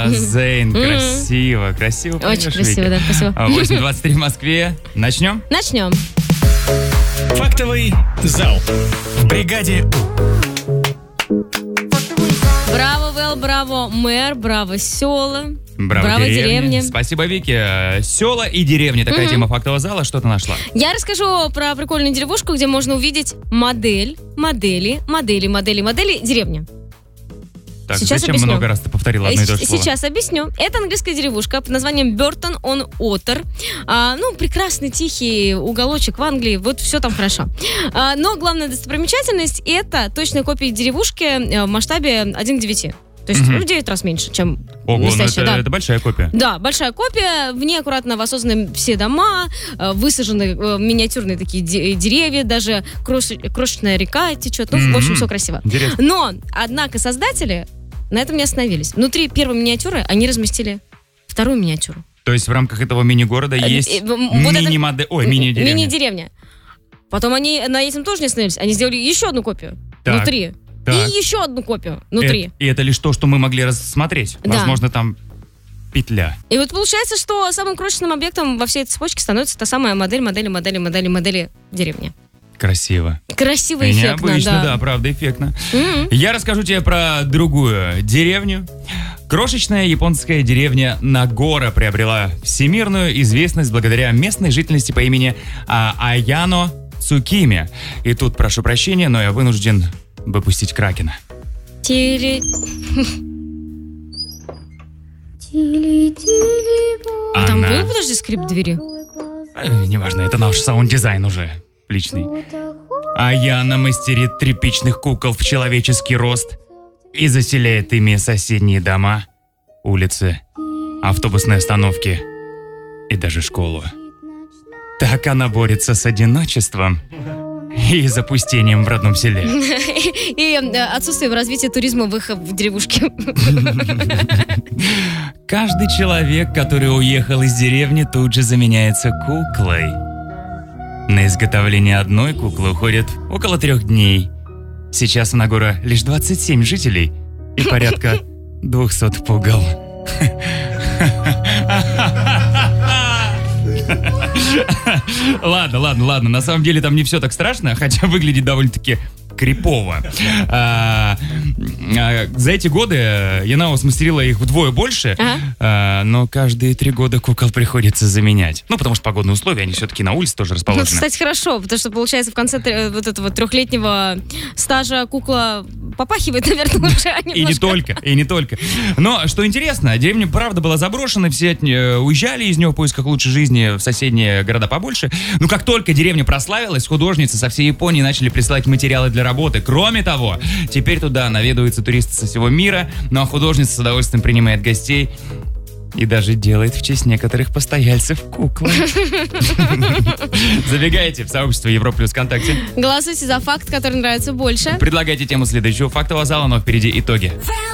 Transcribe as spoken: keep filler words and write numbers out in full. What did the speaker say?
Зейн, красиво, красиво. Очень красиво, да, спасибо. восемь двадцать три в Москве. Начнем? Начнем. Фактовый зал. В бригаде Браво, Вэл, браво, мэр, браво, села. Браво, Браво, деревни. деревни. Спасибо, Вики. Села и деревни. Такая Угу. тема фактового зала. Что ты нашла? Я расскажу про прикольную деревушку, где можно увидеть модель, модели, модели, модели, модели, деревни. Так, Сейчас зачем объясню. много раз ты повторила одно и то же слово? Сейчас объясню. Это английская деревушка под названием Бёртон-он-Отер. А, ну, прекрасный, тихий уголочек в Англии. Вот все там хорошо. А, но главная достопримечательность — это точная копия деревушки в масштабе один к девяти. То есть Мгм. в девять раз меньше, чем Ого, ну настоящая. это, Да. это большая копия. Да, большая копия. В ней аккуратно воссозданы все дома, э, высажены э, миниатюрные такие де- деревья, даже крош- крошечная река течет. Ну, в общем, М-м. все красиво. Интересно. Но, однако, создатели на этом не остановились. Внутри первой миниатюры они разместили вторую миниатюру. То есть в рамках этого мини-города Э, есть э, вот это- мини-модель... Ой, мини-деревня. Мини-деревня. Потом они на этим тоже не остановились. Они сделали еще одну копию Так, внутри. так. И еще одну копию внутри. Э- И это лишь то, что мы могли рассмотреть. Да. Возможно, там петля. И вот получается, что самым крошечным объектом во всей этой цепочке становится та самая модель, модели, модели, модели, модели деревни. Красиво. Красиво И и эффектно, необычно, да. да, правда, эффектно. М-м. Я расскажу тебе про другую деревню. Крошечная японская деревня Нагора приобрела всемирную известность благодаря местной жительности по имени а, Аяно Цукими. И тут, прошу прощения, но я вынужден выпустить Кракена. Тили... А там Она- был, подожди, скрип двери? Э, Неважно, это наш саунд-дизайн уже личный. Аяна мастерит тряпичных кукол в человеческий рост и заселяет ими соседние дома, улицы, автобусные остановки и даже школу. Так она борется с одиночеством и запустением в родном селе. И э, отсутствием развития туризма в их в деревушке. Каждый человек, который уехал из деревни, тут же заменяется куклой. На изготовление одной куклы уходит около трех дней. Сейчас в Нагора лишь двадцать семь жителей и порядка двухсот пугал. Ладно, ладно, ладно. На самом деле там не все так страшно, хотя выглядит довольно-таки крипово. А, а, за эти годы Янао смастерила их вдвое больше, Ага. а, но каждые три года кукол приходится заменять. Ну, потому что погодные условия, они все-таки на улице тоже Ну, расположены. кстати, хорошо, потому что, получается, в конце тр- вот этого трехлетнего стажа кукла попахивает, наверное, уже И не немножко. только, и не только. Но, что интересно, деревня, правда, была заброшена, все от нее уезжали из нее в поисках лучшей жизни в соседние города побольше. Но как только деревня прославилась, художницы со всей Японии начали присылать материалы для работы. Кроме того, теперь туда наведываются туристы со всего мира, ну а художница с удовольствием принимает гостей и даже делает в честь некоторых постояльцев куклы. Забегайте в сообщество Европа плюс ВКонтакте. Голосуйте за факт, который нравится больше. Предлагайте тему следующего фактового зала, но впереди итоги.